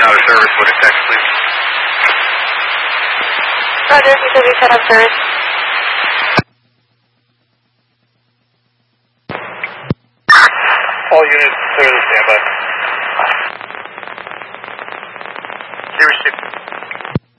out of service with a text, please. Roger, you said you set up service. All units clear the standby.